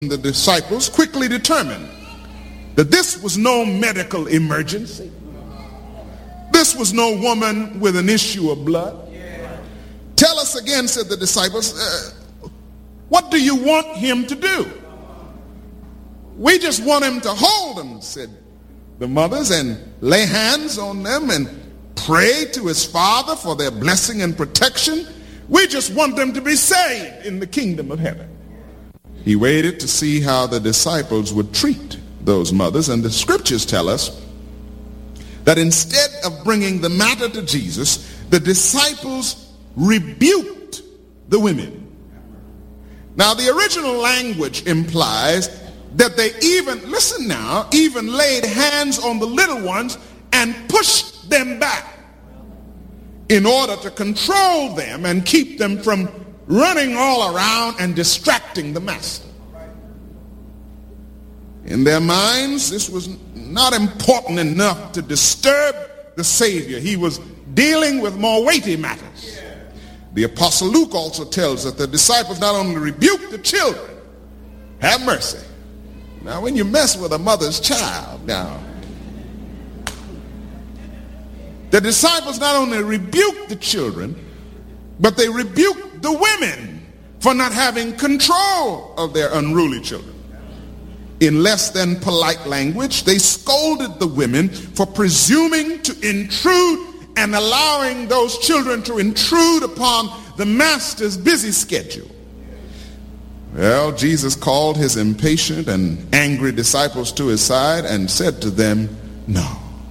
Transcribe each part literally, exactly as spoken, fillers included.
The disciples quickly determined that this was no medical emergency. This was no woman with an issue of blood. Tell us again, said the disciples, uh, what do you want him to do? We just want him to hold them, said the mothers, and lay hands on them and pray to his Father for their blessing and protection. We just want them to be saved in the kingdom of heaven. He waited to see how the disciples would treat those mothers, and the scriptures tell us that instead of bringing the matter to Jesus, the disciples rebuked the women. Now, the original language implies that they even, listen now, even laid hands on the little ones and pushed them back in order to control them and keep them from running all around and distracting the master. In their minds, this was not important enough to disturb the Savior. He was dealing with more weighty matters. The Apostle Luke also tells that the disciples not only rebuked the children, have mercy. Now, when you mess with a mother's child, now, the disciples not only rebuked the children, but they rebuked the women for not having control of their unruly children. In less than polite language, they scolded the women for presuming to intrude and allowing those children to intrude upon the master's busy schedule. Well, Jesus called his impatient and angry disciples to his side and said to them, no,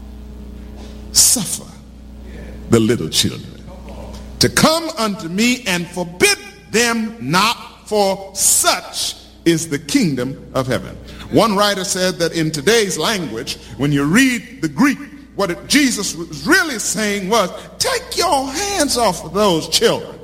suffer the little children to come unto me and forbid them not, for such is the kingdom of heaven. One writer said that in today's language, when you read the Greek, what it, Jesus was really saying was, take your hands off of those children.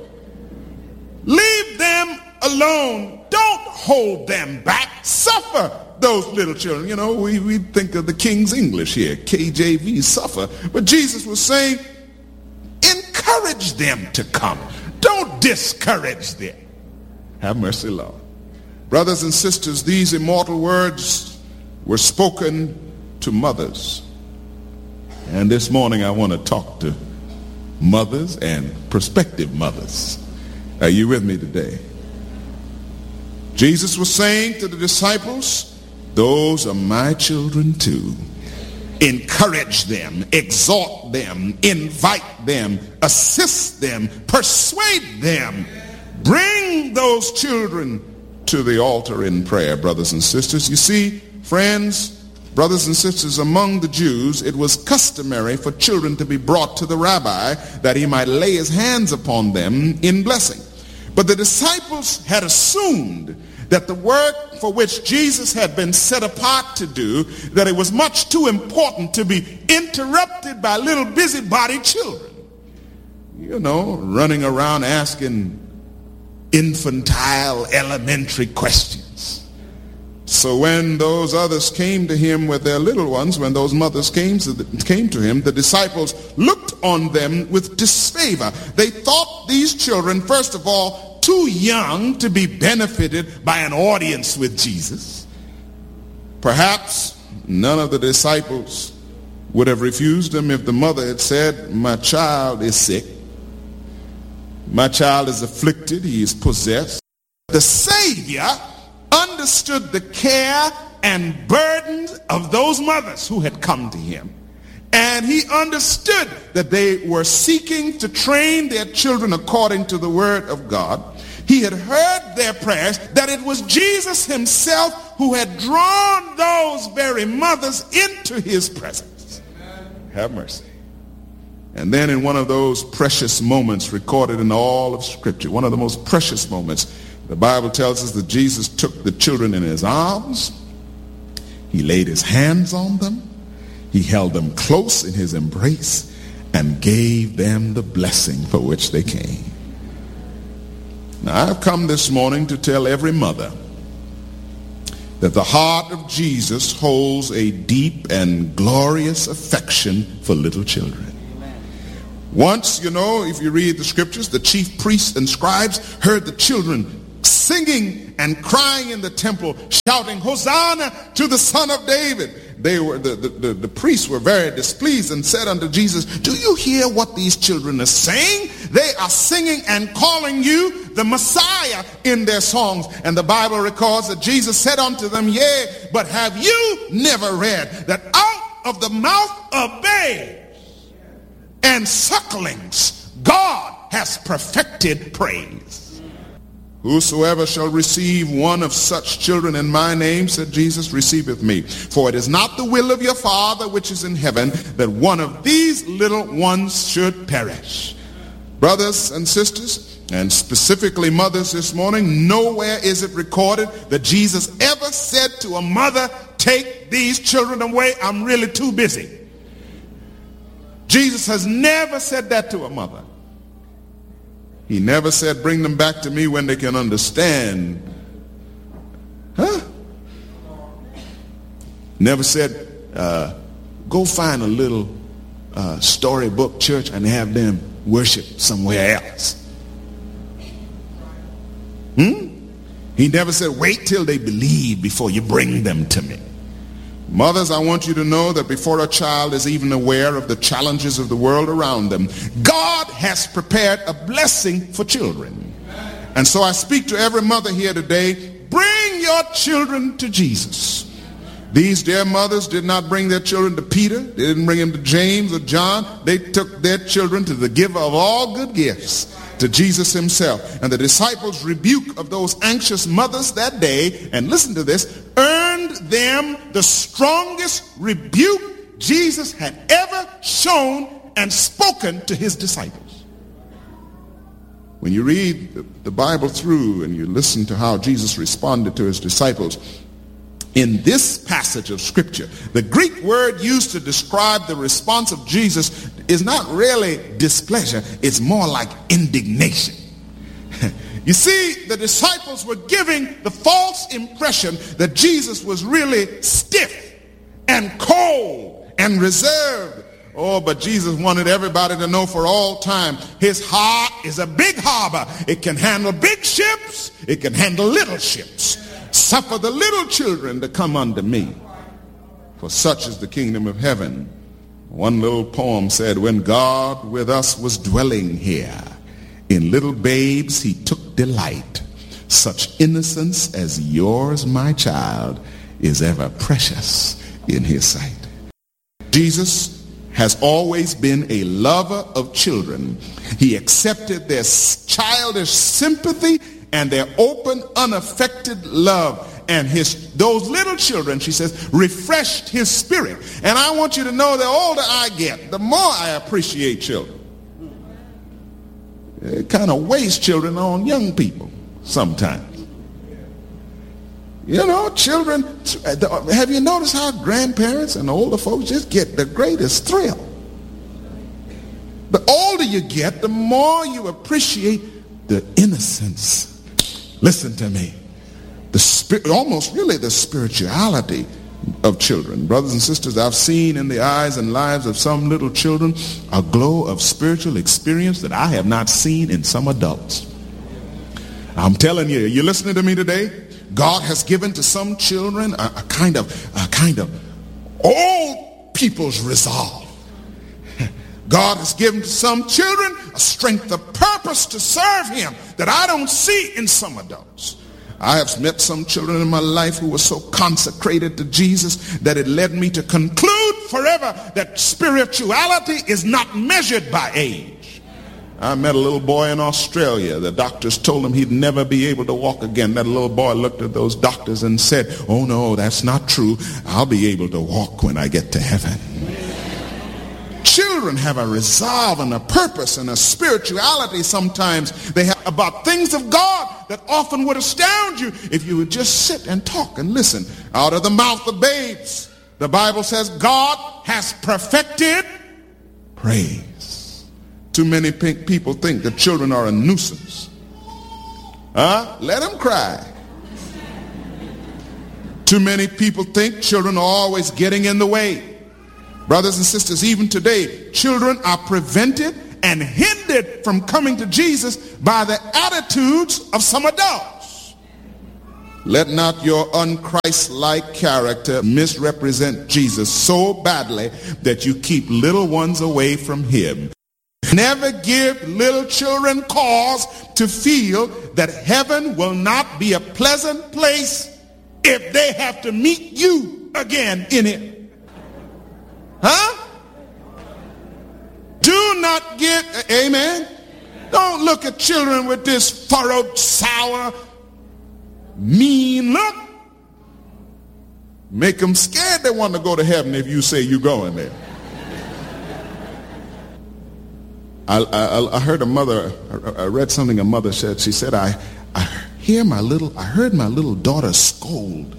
Leave them alone. Don't hold them back. Suffer those little children. You know, we, we think of the King's English here, K J V, suffer. But Jesus was saying, encourage them to come. Don't discourage them. Have mercy, Lord. Brothers and sisters, these immortal words were spoken to mothers. And this morning I want to talk to mothers and prospective mothers. Are you with me today? Jesus was saying to the disciples, those are my children too. Encourage them, exhort them, invite them, assist them, persuade them. Bring those children to the altar in prayer, brothers and sisters. You see, friends, brothers and sisters, among the Jews, it was customary for children to be brought to the rabbi that he might lay his hands upon them in blessing. But the disciples had assumed that the work for which Jesus had been set apart to do, that it was much too important to be interrupted by little busybody children. You know, running around asking infantile elementary questions. So when those others came to him with their little ones, when those mothers came to, the, came to him, the disciples looked on them with disfavor. They thought these children, first of all, too young to be benefited by an audience with Jesus. Perhaps none of the disciples would have refused them if the mother had said, my child is sick. My child is afflicted. He is possessed. The Savior understood the care and burdens of those mothers who had come to him. And he understood that they were seeking to train their children according to the word of God. He had heard their prayers, that it was Jesus himself who had drawn those very mothers into his presence. Have mercy. And then in one of those precious moments recorded in all of Scripture, one of the most precious moments, the Bible tells us that Jesus took the children in his arms. He laid his hands on them. He held them close in his embrace and gave them the blessing for which they came. Now, I've come this morning to tell every mother that the heart of Jesus holds a deep and glorious affection for little children. Once, you know, if you read the scriptures, the chief priests and scribes heard the children singing and crying in the temple, shouting, Hosanna to the Son of David. They were the, the, the, the priests were very displeased and said unto Jesus, do you hear what these children are saying? They are singing and calling you the Messiah in their songs. And the Bible records that Jesus said unto them, yea, but have you never read that out of the mouth of babes and sucklings God has perfected praise? Whosoever shall receive one of such children in my name, said Jesus, receiveth me. For it is not the will of your Father which is in heaven that one of these little ones should perish. Brothers and sisters, and specifically mothers this morning, nowhere is it recorded that Jesus ever said to a mother, take these children away, I'm really too busy. Jesus has never said that to a mother. He never said, bring them back to me when they can understand. Huh? Never said, uh, go find a little uh, storybook church and have them worship somewhere else. Hmm? He never said, wait till they believe before you bring them to me. Mothers, I want you to know that before a child is even aware of the challenges of the world around them, God has prepared a blessing for children. And so I speak to every mother here today, bring your children to Jesus. These dear mothers did not bring their children to Peter. They didn't bring them to James or John. They took their children to the giver of all good gifts, to Jesus himself. And the disciples' rebuke of those anxious mothers that day, and listen to this, earned them the strongest rebuke Jesus had ever shown and spoken to his disciples. When you read the Bible through and you listen to how Jesus responded to his disciples, in this passage of scripture, the Greek word used to describe the response of Jesus is not really displeasure, it's more like indignation. You see, the disciples were giving the false impression that Jesus was really stiff and cold and reserved. Oh, but Jesus wanted everybody to know for all time, his heart is a big harbor. It can handle big ships, it can handle little ships. Suffer the little children to come unto me, for such is the kingdom of heaven. One little poem said, when God with us was dwelling here, in little babes he took delight. Such innocence as yours, my child, is ever precious in his sight. Jesus has always been a lover of children. He accepted their childish sympathy and their open, unaffected love. And his those little children, she says, refreshed his spirit. And I want you to know the older I get, the more I appreciate children. It kind of waste children on young people sometimes. You know, children, have you noticed how grandparents and older folks just get the greatest thrill? The older you get, the more you appreciate the innocence. Listen to me. The spirit, almost really the spirituality of children. Brothers and sisters, I've seen in the eyes and lives of some little children a glow of spiritual experience that I have not seen in some adults. I'm telling you, you're listening to me today? God has given to some children a, a kind of a kind of old people's resolve. God has given to some children a strength of purpose to serve him that I don't see in some adults. I have met some children in my life who were so consecrated to Jesus that it led me to conclude forever that spirituality is not measured by age. I met a little boy in Australia. The doctors told him he'd never be able to walk again. That little boy looked at those doctors and said, oh no, that's not true. I'll be able to walk when I get to heaven. Children have a resolve and a purpose and a spirituality sometimes they have about things of God that often would astound you if you would just sit and talk and listen. Out of the mouth of babes, the Bible says God has perfected praise. Too many people think that children are a nuisance. Huh? Let them cry. Too many people think children are always getting in the way. Brothers and sisters, even today, children are prevented and hindered from coming to Jesus by the attitudes of some adults. Let not your unchrist-like character misrepresent Jesus so badly that you keep little ones away from him. Never give little children cause to feel that heaven will not be a pleasant place if they have to meet you again in it. Huh? Do not give, amen? Don't look at children with this furrowed, sour, mean look. Make them scared they want to go to heaven if you say you're going there. I, I, I heard a mother, I read something a mother said. She said, I, I hear my little, I heard my little daughter scold.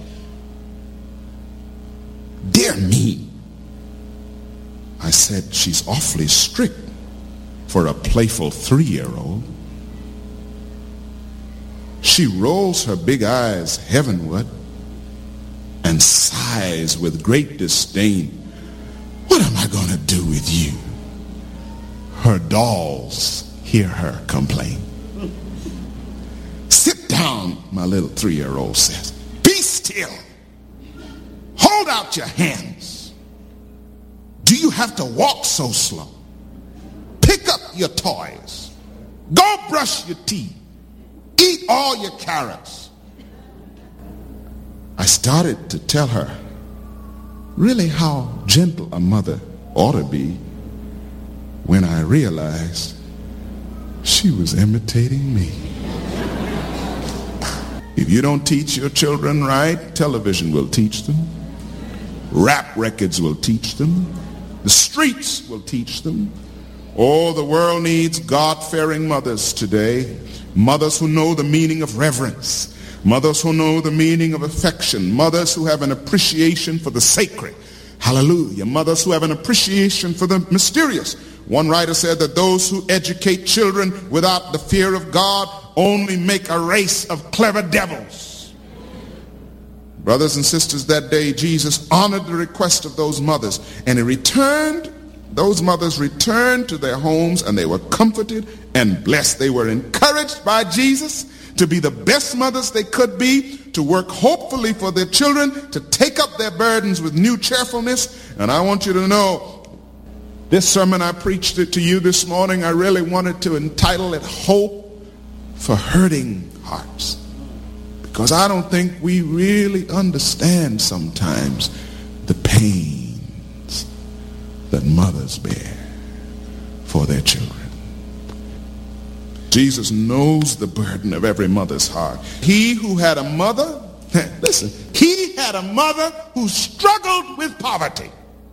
Dear me. I said, she's awfully strict for a playful three-year-old. She rolls her big eyes heavenward and sighs with great disdain. What am I going to do with you? Her dolls hear her complain. Sit down, my little three-year-old says. Be still. Hold out your hands. Do you have to walk so slow? Pick up your toys. Go brush your teeth. Eat all your carrots. I started to tell her really how gentle a mother ought to be when I realized she was imitating me. If you don't teach your children right, television will teach them. Rap records will teach them. The streets will teach them. Oh, the world needs God-fearing mothers today. Mothers who know the meaning of reverence. Mothers who know the meaning of affection. Mothers who have an appreciation for the sacred. Hallelujah. Mothers who have an appreciation for the mysterious. One writer said that those who educate children without the fear of God only make a race of clever devils. Brothers and sisters, that day Jesus honored the request of those mothers, and he returned, those mothers returned to their homes, and they were comforted and blessed. They were encouraged by Jesus to be the best mothers they could be, to work hopefully for their children, to take up their burdens with new cheerfulness. And I want you to know, this sermon I preached it to you this morning, I really wanted to entitle it Hope for Hurting Hearts. Because I don't think we really understand sometimes the pains that mothers bear for their children. Jesus knows the burden of every mother's heart. He who had a mother, listen, he had a mother who struggled with poverty.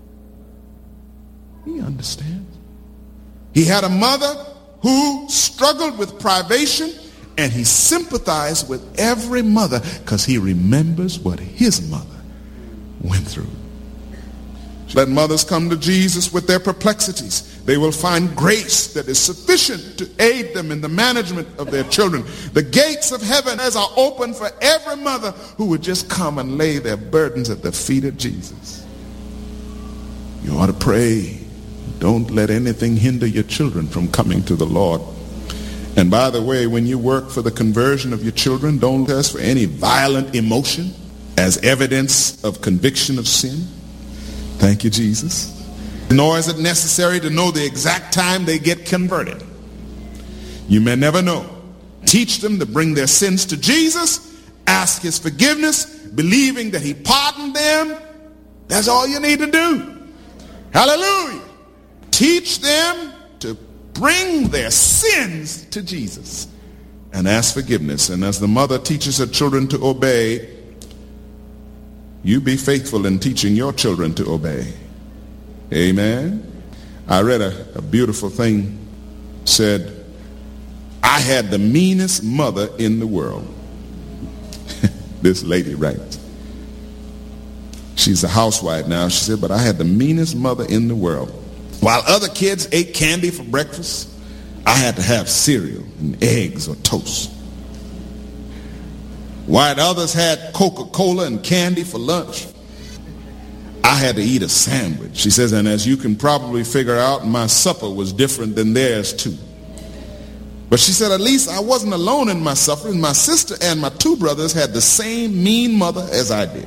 He understands. He had a mother who struggled with privation, and he sympathized with every mother because he remembers what his mother went through. Let mothers come to Jesus with their perplexities. They will find grace that is sufficient to aid them in the management of their children. The gates of heaven are open for every mother who would just come and lay their burdens at the feet of Jesus. You ought to pray. Don't let anything hinder your children from coming to the Lord. And by the way, when you work for the conversion of your children, don't ask for any violent emotion as evidence of conviction of sin. Thank you, Jesus. Nor is it necessary to know the exact time they get converted. You may never know. Teach them to bring their sins to Jesus, ask his forgiveness, believing that he pardoned them. That's all you need to do. Hallelujah. Teach them to bring their sins to Jesus and ask forgiveness. And as the mother teaches her children to obey, you be faithful in teaching your children to obey. Amen. I read a, a beautiful thing. Said, I had the meanest mother in the world. This lady writes. She's a housewife now. She said, but I had the meanest mother in the world. While other kids ate candy for breakfast, I had to have cereal and eggs or toast. While others had Coca-Cola and candy for lunch, I had to eat a sandwich. She says, and as you can probably figure out, my supper was different than theirs too. But she said, at least I wasn't alone in my suffering. My sister and my two brothers had the same mean mother as I did.